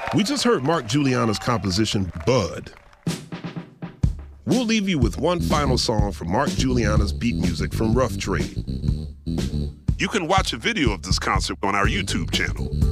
We just heard Mark Guiliana's composition, Bud. We'll leave you with one final song from Mark Guiliana's beat music from Rough Trade. You can watch a video of this concert on our YouTube channel.